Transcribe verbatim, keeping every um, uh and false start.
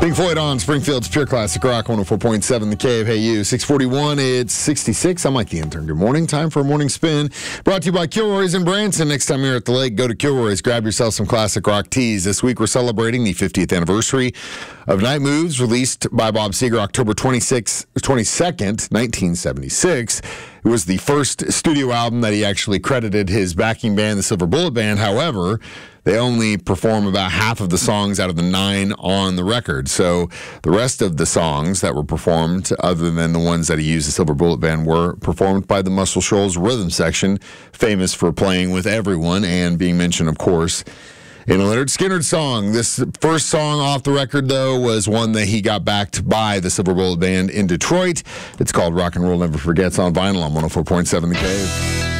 Pink Floyd on Springfield's Pure Classic Rock, one oh four point seven The Cave. Hey, you. six forty-one, it's sixty-six. I'm Mike the Intern. Good morning. Time for a morning spin. Brought to you by Kilroy's in Branson. Next time you're at the lake, go to Kilroy's. Grab yourself some classic rock teas. This week we're celebrating the fiftieth anniversary of Night Moves, released by Bob Seger October twenty-sixth, twenty-second, nineteen seventy-six. It was the first studio album that he actually credited his backing band, the Silver Bullet Band. However, they only perform about half of the songs out of the nine on the record. So the rest of the songs that were performed, other than the ones that he used, the Silver Bullet Band, were performed by the Muscle Shoals Rhythm Section, famous for playing with everyone and being mentioned, of course, in a Lynyrd Skynyrd song. This first song off the record, though, was one that he got backed by the Silver Bullet Band in Detroit. It's called Rock and Roll Never Forgets on vinyl on one oh four point seven The Cave.